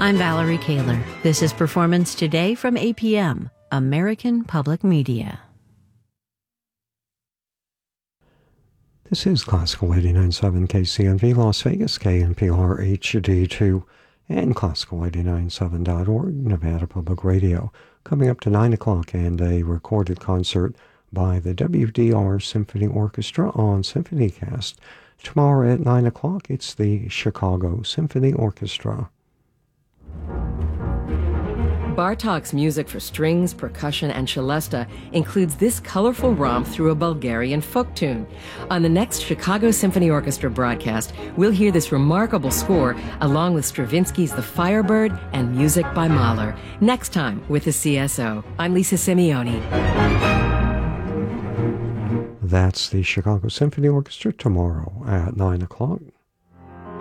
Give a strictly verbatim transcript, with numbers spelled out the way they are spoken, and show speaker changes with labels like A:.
A: I'm Valerie Kaler. This is Performance Today from A P M, American Public Media.
B: This is Classical eighty-nine point seven K C N V Las Vegas, K N P R H D two, and Classical eighty-nine point seven dot org, Nevada Public Radio. Coming up to nine o'clock, and a recorded concert by the W D R Symphony Orchestra on SymphonyCast. Tomorrow at nine o'clock, it's the Chicago Symphony Orchestra.
C: Bartók's music for strings, percussion, and celesta includes this colorful romp through a Bulgarian folk tune. On the next Chicago Symphony Orchestra broadcast, we'll hear this remarkable score along with Stravinsky's The Firebird and music by Mahler. Next time with the C S O. I'm Lisa Simeoni.
B: That's the Chicago Symphony Orchestra tomorrow at nine o'clock.